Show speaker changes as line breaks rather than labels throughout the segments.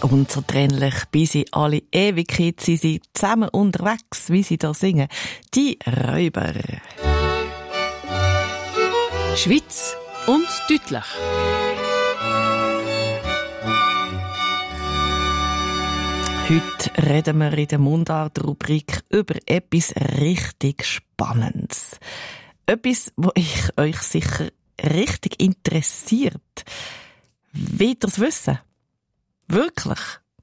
Unzertrennlich bis in alle Ewigkeit sind sie zusammen unterwegs, wie sie da singen. Die Räuber.
Schweiz und deutlich.
Heute reden wir in der Mundart-Rubrik über etwas richtig Spannendes. Etwas, was euch sicher richtig interessiert. Wollt ihr es wissen? Wirklich?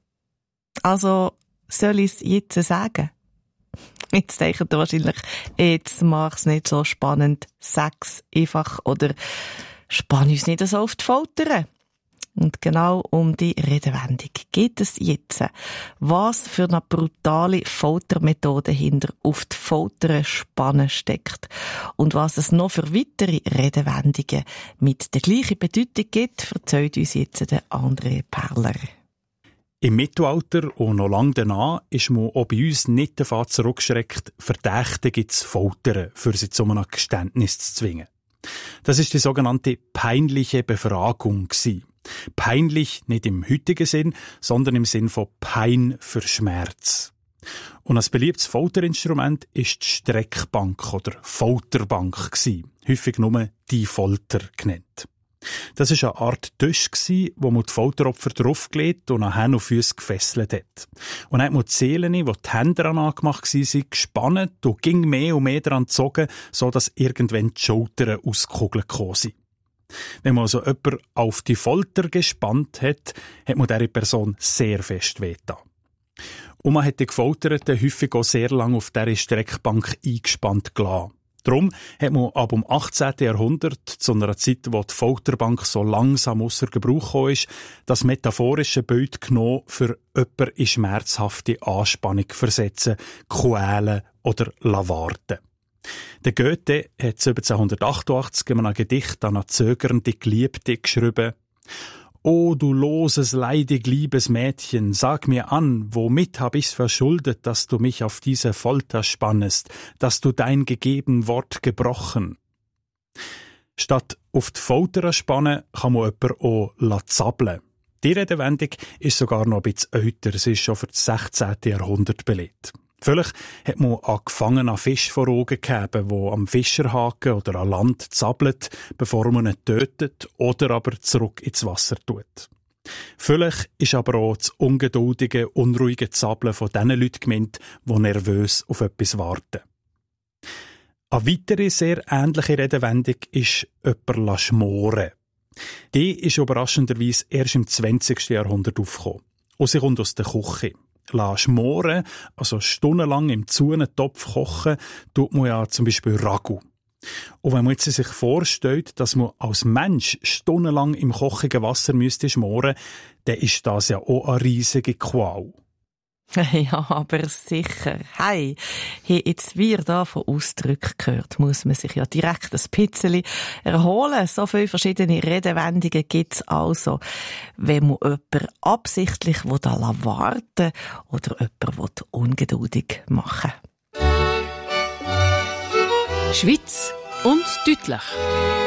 Also, soll ich es jetzt sagen? Jetzt denkt ihr wahrscheinlich, jetzt mach es nicht so spannend, sag's einfach oder spann uns nicht so auf die Folter. Und genau um die Redewendung geht es jetzt. Was für eine brutale Foltermethode hinter auf die Folter spannen steckt und was es noch für weitere Redewendungen mit der gleichen Bedeutung gibt, erzählt uns jetzt der André Perler.
Im Mittelalter und noch lange danach ist man auch bei uns nicht davon zurückgeschreckt, Verdächtige zu foltern, für sie zu einem Geständnis zu zwingen. Das ist die sogenannte peinliche Befragung gewesen. Peinlich nicht im heutigen Sinn, sondern im Sinn von Pein für Schmerz. Und ein beliebtes Folterinstrument ist die Streckbank oder Folterbank gewesen. Häufig nur die Folter genannt. Das war eine Art Tisch, wo man die Folteropfer draufgelegt und nach Händen und Füssen gefesselt hat. Und dann hat man die Seelen, wo die Hände daran angemacht waren, gespannt und ging mehr und mehr daran gezogen, sodass irgendwann die Schultern ausgekugelt gekommen sind. Wenn man also jemanden auf die Folter gespannt hat, hat man dieser Person sehr fest wehgetan. Und man hat die Gefolterten häufig auch sehr lange auf dieser Streckbank eingespannt gelassen. Darum hat man ab dem 18. Jahrhundert, zu einer Zeit, wo die Folterbank so langsam ausser Gebrauch gekommen ist, das metaphorische Bild genommen, für jemanden in schmerzhafte Anspannung versetzen, quälen oder warten. Der Goethe hat 1788 in einem Gedicht an eine zögernde Geliebte geschrieben: »O du loses, leidig, liebes Mädchen, sag mir an, womit hab ich's verschuldet, dass du mich auf diese Folter spannest, dass du dein gegeben Wort gebrochen?« Statt auf die Folter spannen, kann man jemanden auch zappeln. Die Redewendung ist sogar noch ein bisschen älter, sie ist schon für das 16. Jahrhundert belegt. Vielleicht hat man einen gefangenen Fisch vor Augen gehabt, der am Fischerhaken oder an Land zappelt, bevor man ihn tötet oder aber zurück ins Wasser tut. Vielleicht ist aber auch das ungeduldige, unruhige Zappeln von diesen Leuten gemeint, die nervös auf etwas warten. Eine weitere sehr ähnliche Redewendung ist «jemanden schmoren». Die ist überraschenderweise erst im 20. Jahrhundert aufgekommen. Und sie kommt aus der Küche. Schmoren, also stundenlang im Zunentopf kochen, tut man ja zum Beispiel Ragu. Und wenn man jetzt sich vorstellt, dass man als Mensch stundenlang im kochigen Wasser müsste schmoren, dann ist das ja auch eine riesige Qual.
Ja, aber sicher. Hey, jetzt wir da von Ausdrücken gehört, muss man sich ja direkt ein bisschen erholen. So viele verschiedene Redewendungen gibt's also. Wenn man jemanden absichtlich warten oder jemanden ungeduldig machen.
Schweiz und deutlich.